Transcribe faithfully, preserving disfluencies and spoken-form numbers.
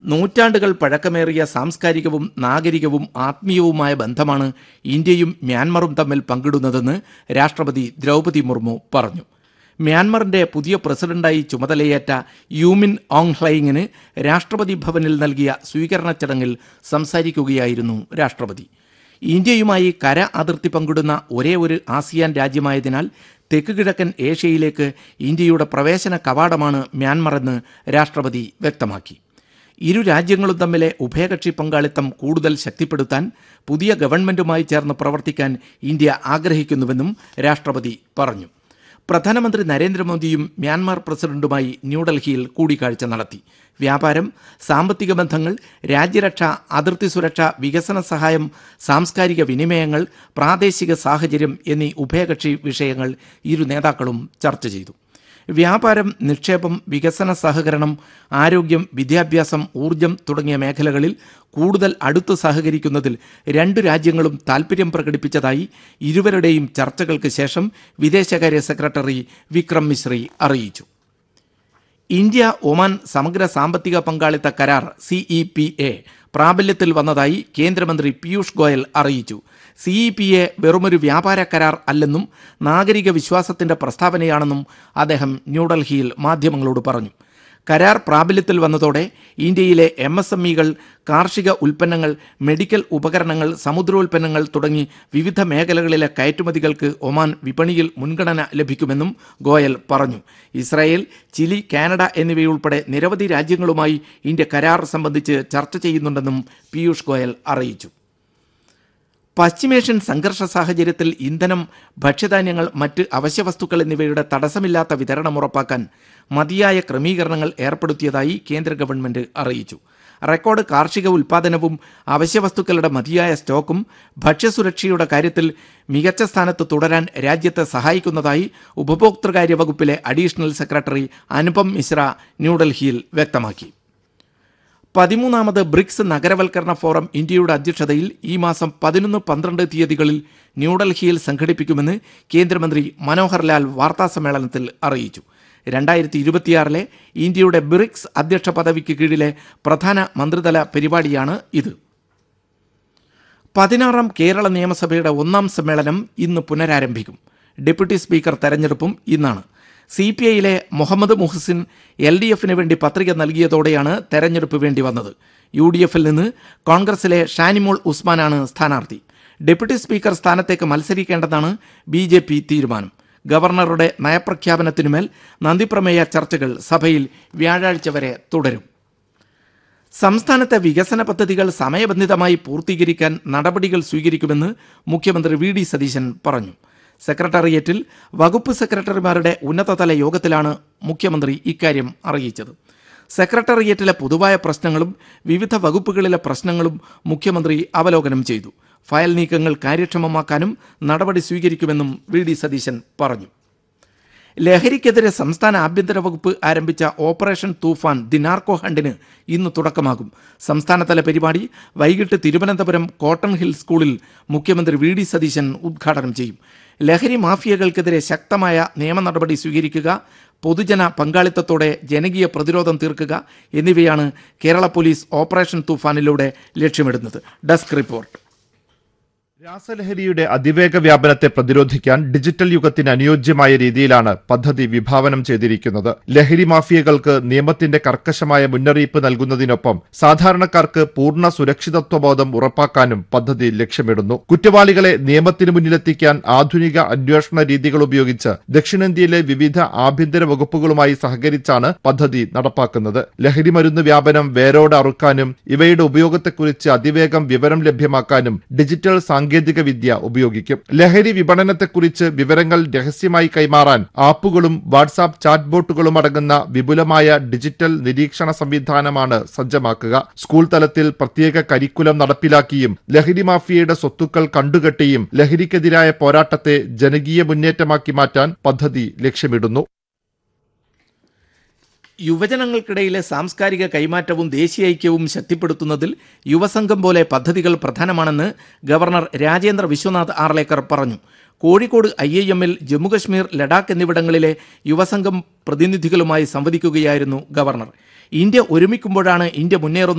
നൂറ്റാണ്ടുകൾ പഴക്കമേറിയ സാംസ്കാരികവും നാഗരികവും ആത്മീയവുമായ ബന്ധമാണ് ഇന്ത്യയും മ്യാൻമറും തമ്മിൽ പങ്കിടുന്നതെന്ന് രാഷ്ട്രപതി ദ്രൗപദി മുർമു പറഞ്ഞു. മ്യാൻമറിന്റെ പുതിയ പ്രസിഡന്റായി ചുമതലയേറ്റ യൂമിൻ ഓങ് ഹ്ലൈങ്ങിന് രാഷ്ട്രപതി ഭവനിൽ നൽകിയ സ്വീകരണ ചടങ്ങിൽ സംസാരിക്കുകയായിരുന്നു രാഷ്ട്രപതി. ഇന്ത്യയുമായി കര അതിർത്തി പങ്കിടുന്ന ഒരേ ഒരു ആസിയാൻ രാജ്യമായതിനാൽ തെക്ക് കിഴക്കൻ ഏഷ്യയിലേക്ക് ഇന്ത്യയുടെ പ്രവേശന കവാടമാണ് മ്യാൻമറെന്ന് രാഷ്ട്രപതി വ്യക്തമാക്കി. ഇരു രാജ്യങ്ങളും തമ്മിലെ ഉഭയകക്ഷി പങ്കാളിത്തം കൂടുതൽ ശക്തിപ്പെടുത്താൻ പുതിയ ഗവൺമെന്റുമായി ചേർന്ന് പ്രവർത്തിക്കാൻ ഇന്ത്യ ആഗ്രഹിക്കുന്നുവെന്നും രാഷ്ട്രപതി പറഞ്ഞു. പ്രധാനമന്ത്രി നരേന്ദ്രമോദിയും മ്യാൻമാർ പ്രസിഡന്റുമായി ന്യൂഡൽഹിയിൽ കൂടിക്കാഴ്ച നടത്തി. വ്യാപാരം, സാമ്പത്തിക ബന്ധങ്ങൾ, രാജ്യരക്ഷ, അതിർത്തി സുരക്ഷ, വികസന സഹായം, സാംസ്കാരിക വിനിമയങ്ങൾ, പ്രാദേശിക സാഹചര്യം എന്നീ ഉഭയകക്ഷി വിഷയങ്ങൾ ഇരു നേതാക്കളും ചർച്ച ചെയ്തു. വ്യാപാരം, നിക്ഷേപം, വികസന സഹകരണം, ആരോഗ്യം, വിദ്യാഭ്യാസം, ഊർജം തുടങ്ങിയ മേഖലകളിൽ കൂടുതൽ അടുത്ത് സഹകരിക്കുന്നതിൽ രണ്ടു രാജ്യങ്ങളും താൽപ്പര്യം പ്രകടിപ്പിച്ചതായി ഇരുവരുടെയും ചർച്ചകൾക്ക് ശേഷം വിദേശകാര്യ സെക്രട്ടറി വിക്രം മിശ്രി അറിയിച്ചു. ഇന്ത്യ ഒമാൻ സമഗ്ര സാമ്പത്തിക പങ്കാളിത്ത കരാർ സി ഇ പി എ പ്രാബല്യത്തിൽ വന്നതായി കേന്ദ്രമന്ത്രി പീയൂഷ് ഗോയൽ അറിയിച്ചു. സി ഇ പി എ വെറുമൊരു വ്യാപാര കരാർ അല്ലെന്നും നാഗരിക വിശ്വാസത്തിന്റെ പ്രസ്താവനയാണെന്നും അദ്ദേഹം ന്യൂഡൽഹിയിൽ മാധ്യമങ്ങളോട് പറഞ്ഞു. കരാർ പ്രാബല്യത്തിൽ വന്നതോടെ ഇന്ത്യയിലെ എം എസ് എം ഇകൾ, കാർഷിക ഉൽപ്പന്നങ്ങൾ, മെഡിക്കൽ ഉപകരണങ്ങൾ, സമുദ്രോൽപ്പന്നങ്ങൾ തുടങ്ങി വിവിധ മേഖലകളിലെ കയറ്റുമതികൾക്ക് ഒമാൻ വിപണിയിൽ മുൻഗണന ലഭിക്കുമെന്നും ഗോയൽ പറഞ്ഞു. ഇസ്രായേൽ, ചിലി, കാനഡ എന്നിവയുൾപ്പെടെ നിരവധി രാജ്യങ്ങളുമായി ഇന്ത്യ കരാർ സംബന്ധിച്ച് ചർച്ച ചെയ്യുന്നുണ്ടെന്നും പീയൂഷ് ഗോയൽ അറിയിച്ചു. പശ്ചിമേഷ്യൻ സംഘർഷ സാഹചര്യത്തിൽ ഇന്ധനം, ഭക്ഷ്യധാന്യങ്ങൾ, മറ്റ് അവശ്യവസ്തുക്കൾ എന്നിവയുടെ തടസ്സമില്ലാത്ത വിതരണം ഉറപ്പാക്കാൻ മതിയായ ക്രമീകരണങ്ങൾ ഏർപ്പെടുത്തിയതായി കേന്ദ്ര ഗവൺമെന്റ് അറിയിച്ചു. റെക്കോർഡ് കാർഷിക ഉൽപ്പാദനവും അവശ്യവസ്തുക്കളുടെ മതിയായ സ്റ്റോക്കും ഭക്ഷ്യസുരക്ഷയുടെ കാര്യത്തിൽ മികച്ച സ്ഥാനത്ത് തുടരാൻ രാജ്യത്തെ സഹായിക്കുന്നതായി ഉപഭോക്തൃകാര്യ വകുപ്പിലെ അഡീഷണൽ സെക്രട്ടറി അനുപം മിശ്ര ന്യൂഡൽഹിയിൽ വ്യക്തമാക്കി. പതിമൂന്നാമത് ബ്രിക്സ് നഗരവൽക്കരണ ഫോറം ഇന്ത്യയുടെ അധ്യക്ഷതയിൽ ഈ മാസം പതിനൊന്ന് പന്ത്രണ്ട് തീയതികളിൽ ന്യൂഡൽഹിയിൽ സംഘടിപ്പിക്കുമെന്ന് കേന്ദ്രമന്ത്രി മനോഹർ ലാൽ വാർത്താസമ്മേളനത്തിൽ അറിയിച്ചു. രണ്ടായിരത്തി ഇരുപത്തിയാറിലെ ഇന്ത്യയുടെ ബ്രിക്സ് അധ്യക്ഷ പദവിക്ക് കീഴിലെ പ്രധാന മന്ത്രിതല പരിപാടിയാണ് ഇത്. പതിനാറാം കേരള നിയമസഭയുടെ ഒന്നാം സമ്മേളനം ഇന്ന് പുനരാരംഭിക്കും. ഡെപ്യൂട്ടി സ്പീക്കർ തെരഞ്ഞെടുപ്പും ഇന്നാണ്. C P ഐയിലെ Muhammad Muhsin L D എഫിന് വേണ്ടി പത്രിക നൽകിയതോടെയാണ് തെരഞ്ഞെടുപ്പ് വേണ്ടി വന്നത്. യു ഡി എഫിൽ നിന്ന് കോൺഗ്രസിലെ ഷാനിമോൾ ഉസ്മാനാണ് സ്ഥാനാർത്ഥി. ഡെപ്യൂട്ടി സ്പീക്കർ സ്ഥാനത്തേക്ക് മത്സരിക്കേണ്ടതാണ് ബി ജെ പി തീരുമാനം. ഗവർണറുടെ നയപ്രഖ്യാപനത്തിനുമേൽ നന്ദിപ്രമേയ ചർച്ചകൾ സഭയിൽ വ്യാഴാഴ്ച വരെ തുടരും. സംസ്ഥാനത്തെ വികസന പദ്ധതികൾ സമയബന്ധിതമായി പൂർത്തീകരിക്കാൻ നടപടികൾ സ്വീകരിക്കുമെന്ന് മുഖ്യമന്ത്രി വി ഡി സതീശൻ പറഞ്ഞു. സെക്രട്ടേറിയറ്റിൽ വകുപ്പ് സെക്രട്ടറിമാരുടെ ഉന്നതതല യോഗത്തിലാണ് മുഖ്യമന്ത്രി ഇക്കാര്യം അറിയിച്ചത്. സെക്രട്ടേറിയറ്റിലെ പൊതുവായ പ്രശ്നങ്ങളും വിവിധ വകുപ്പുകളിലെ പ്രശ്നങ്ങളും മുഖ്യമന്ത്രി അവലോകനം ചെയ്തു. ഫയൽ നീക്കങ്ങൾ കാര്യക്ഷമമാക്കാനും നടപടി സ്വീകരിക്കുമെന്നും വി ഡി സതീശൻ പറഞ്ഞു. ലഹരിക്കെതിരെ സംസ്ഥാന ആഭ്യന്തര വകുപ്പ് ആരംഭിച്ച ഓപ്പറേഷൻ തൂഫാൻ ദി നാർക്കോ ഹണ്ടിന് ഇന്ന് തുടക്കമാകും. സംസ്ഥാനതല പരിപാടി വൈകിട്ട് തിരുവനന്തപുരം കോട്ടൺ ഹിൽ സ്കൂളിൽ മുഖ്യമന്ത്രി വി ഡി സതീശൻ ഉദ്ഘാടനം ചെയ്യും. ലഹരി മാഫിയകൾക്കെതിരെ ശക്തമായ നിയമ നടപടി സ്വീകരിക്കുക, പൊതുജന പങ്കാളിത്തത്തോടെ ജനകീയ പ്രതിരോധം തീർക്കുക എന്നിവയാണ് കേരള പോലീസ് ഓപ്പറേഷൻ തൂഫാനിലൂടെ ലക്ഷ്യമിടുന്നത്. Desk report. രാസലഹരിയുടെ അതിവേഗ വ്യാപനത്തെ പ്രതിരോധിക്കാൻ ഡിജിറ്റൽ യുഗത്തിന് അനുയോജ്യമായ രീതിയിലാണ് പദ്ധതി വിഭാവനം ചെയ്തിരിക്കുന്നത്. ലഹരി മാഫിയകൾക്ക് നിയമത്തിന്റെ കർക്കശമായ മുന്നറിയിപ്പ് നൽകുന്നതിനൊപ്പം സാധാരണക്കാർക്ക് പൂർണ്ണ സുരക്ഷിതത്വബോധം ഉറപ്പാക്കാനും പദ്ധതി ലക്ഷ്യമിടുന്നു. കുറ്റവാളികളെ നിയമത്തിന് മുന്നിലെത്തിക്കാൻ ആധുനിക അന്വേഷണ രീതികൾ ഉപയോഗിച്ച് ദക്ഷിണേന്ത്യയിലെ വിവിധ ആഭ്യന്തര വകുപ്പുകളുമായി സഹകരിച്ചാണ് പദ്ധതി നടപ്പാക്കുന്നത്. ലഹരി മരുന്ന് വ്യാപനം വേരോടെ അറുക്കാനും ഇവയുടെ ഉപയോഗത്തെക്കുറിച്ച് അതിവേഗം വിവരം ലഭ്യമാക്കാനും ഡിജിറ്റൽ സാങ്കേതിക വിദ്യ ഉപയോഗിക്കും. ലഹരി വിപണനത്തെക്കുറിച്ച് വിവരങ്ങൾ രഹസ്യമായി കൈമാറാൻ ആപ്പുകളും വാട്സാപ്പ് ചാറ്റ് ബോട്ടുകളും അടങ്ങുന്ന വിപുലമായ ഡിജിറ്റൽ നിരീക്ഷണ സംവിധാനമാണ് സജ്ജമാക്കുക. സ്കൂൾ തലത്തിൽ പ്രത്യേക കരിക്കുലം നടപ്പിലാക്കിയും ലഹരി മാഫിയയുടെ സ്വത്തുക്കൾ കണ്ടുകെട്ടിയും ലഹരിക്കെതിരായ പോരാട്ടത്തെ ജനകീയ മുന്നേറ്റമാക്കി മാറ്റാൻ പദ്ധതി ലക്ഷ്യമിടുന്നു. യുവജനങ്ങൾക്കിടയിലെ സാംസ്കാരിക കൈമാറ്റവും ദേശീയ ഐക്യവും ശക്തിപ്പെടുത്തുന്നതിൽ യുവസംഘം പോലെ പദ്ധതികൾ പ്രധാനമാണെന്ന് ഗവർണർ രാജേന്ദ്ര വിശ്വനാഥ് ആർലേക്കർ പറഞ്ഞു. കോഴിക്കോട് ഐ ഐ എമ്മിൽ ജമ്മുകശ്മീർ, ലഡാക്ക് എന്നിവിടങ്ങളിലെ യുവസംഘം പ്രതിനിധികളുമായി സംവദിക്കുകയായിരുന്നു ഗവർണർ. India ഒരുമിക്കുമ്പോഴാണ് India മുന്നേറുന്നത്